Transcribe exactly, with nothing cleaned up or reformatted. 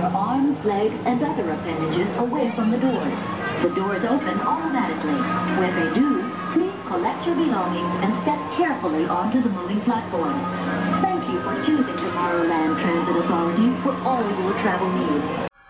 your arms, legs, and other appendages away from the doors. The doors open automatically. When they do, please collect your belongings and step carefully onto the moving platform. Thank you for choosing Tomorrowland Transit Authority for all your travel needs.